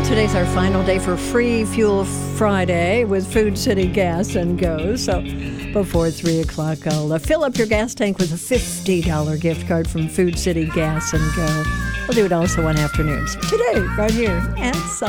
today's our final day for Free Fuel Friday with Food City Gas and Go. So before 3 o'clock, I'll fill up your gas tank with a $50 gift card from Food City Gas and Go. I'll do it also on afternoons. Today, right here at